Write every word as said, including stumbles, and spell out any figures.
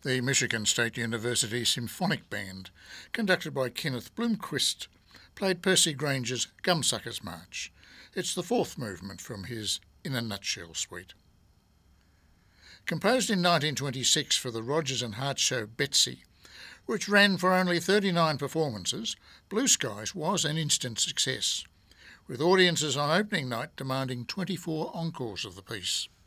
The Michigan State University Symphonic Band, conducted by Kenneth Bloomquist, played Percy Granger's Gumsuckers March. It's the fourth movement from his In a Nutshell suite. Composed in nineteen twenty-six for the Rodgers and Hart show Betsy, which ran for only thirty-nine performances, Blue Skies was an instant success, with audiences on opening night demanding twenty-four encores of the piece.